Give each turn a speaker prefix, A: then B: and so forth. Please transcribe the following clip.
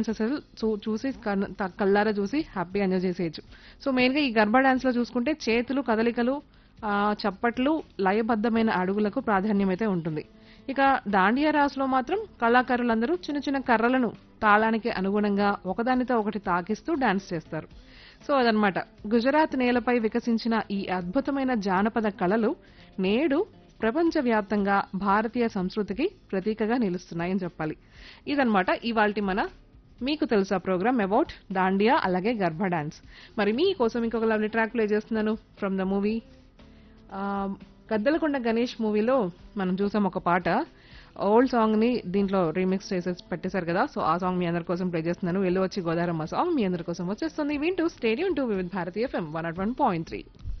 A: Dance అసలు చూసి కళ్ళారా చూసి హ్యాపీగా ఎంజాయ్ చేసేయచ్చు. సో మెయిన్ గా ఈ గర్భా డాన్స్ లో చూసుకుంటే చేతులు కదలికలు, చప్పట్లు, లయబద్ధమైన అడుగులకు ప్రాధాన్యం అయితే ఉంటుంది. ఇక దాండియా రాస్లో మాత్రం కళాకారులందరూ చిన్న చిన్న కర్రలను తాళానికి అనుగుణంగా ఒకదానితో ఒకటి తాకిస్తూ డాన్స్ చేస్తారు. సో అదనమాట గుజరాత్ నేలపై వికసించిన ఈ అద్భుతమైన జానపద కళలు నేడు ప్రపంచవ్యాప్తంగా భారతీయ సంస్కృతికి ప్రతీకగా నిలుస్తున్నాయని చెప్పాలి. ఇదనమాట ఇవాల్టి మన మీకు తెలుసా ప్రోగ్రామ్ అబౌట్ దాండియా అలాగే గర్భా డాన్స్. మరి మీకోసం ఇంకొక లవ్లీ ట్రాక్ ప్లే చేస్తున్నాను from the movie Gaddalakonda Ganesh మూవీలో మనం చూసాం ఒక పాట, ఓల్డ్ సాంగ్ ని దీంట్లో రీమిక్స్ చేసేసి పెట్టేశారు కదా. సో ఆ సాంగ్ మీ అందరి కోసం ప్లే చేస్తున్నాను. వెళ్ళి వచ్చి గోదారమ్మ సాంగ్ మీ అందరి కోసం వచ్చేస్తుంది. వింటూ stadium to with Bharatiya FM 101.3.